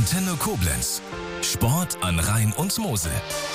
Antenne Koblenz. Sport an Rhein und Mosel.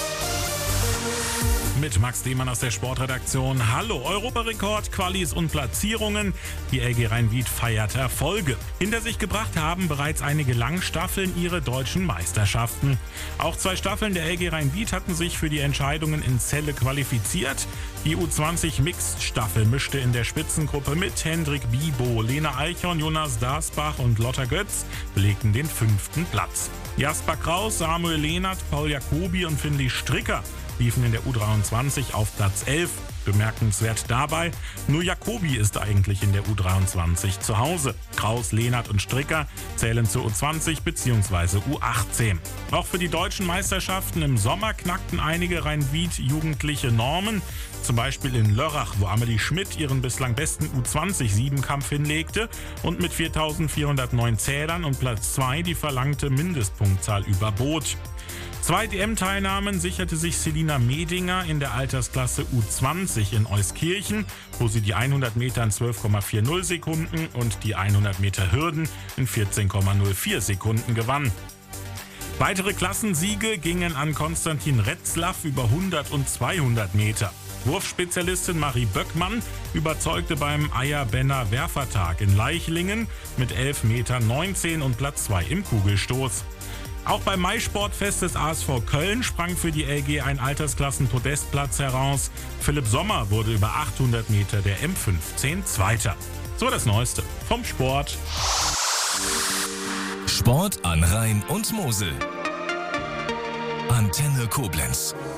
Mit Max Demann aus der Sportredaktion. Hallo, Europarekord, Qualis und Platzierungen. Die LG Rhein-Wied feiert Erfolge. Hinter sich gebracht haben bereits einige Langstaffeln ihre deutschen Meisterschaften. Auch 2 Staffeln der LG Rhein-Wied hatten sich für die Entscheidungen in Celle qualifiziert. Die U20 Mixed-Staffel mischte in der Spitzengruppe mit. Hendrik Bibo, Lena Eichhorn, Jonas Dasbach und Lotta Götz belegten den 5. Platz. Jasper Kraus, Samuel Lehnert, Paul Jacobi und Finlay Stricker liefen in der U23 auf Platz 11. Bemerkenswert dabei, nur Jacobi ist eigentlich in der U23 zu Hause. Kraus, Lehnert und Stricker zählen zur U20 bzw. U18. Auch für die deutschen Meisterschaften im Sommer knackten einige Rhein-Wied-Jugendliche Normen. Zum Beispiel in Lörrach, wo Amelie Schmidt ihren bislang besten U20-7-Kampf hinlegte und mit 4.409 Zählern und Platz 2 die verlangte Mindestpunktzahl überbot. 2 DM-Teilnahmen sicherte sich Selina Medinger in der Altersklasse U20 in Euskirchen, wo sie die 100 Meter in 12,40 Sekunden und die 100 Meter Hürden in 14,04 Sekunden gewann. Weitere Klassensiege gingen an Konstantin Retzlaff über 100 und 200 Meter. Wurfspezialistin Marie Böckmann überzeugte beim Eierbenner Werfertag in Leichlingen mit 11,19 Meter und Platz 2 im Kugelstoß. Auch beim Maisportfest des ASV Köln sprang für die LG ein Altersklassen-Podestplatz heraus. Philipp Sommer wurde über 800 Meter der M15 Zweiter. So das Neueste vom Sport. Sport an Rhein und Mosel. Antenne Koblenz.